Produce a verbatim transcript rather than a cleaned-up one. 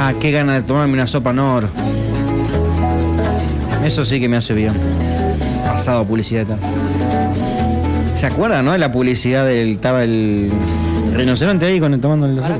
Ah, qué gana de tomarme una sopa Nor. Eso sí que me hace bien. Pasado publicidad y tal. ¿Se acuerdan, no? De la publicidad del... Estaba el rinoceronte ahí con, tomando el...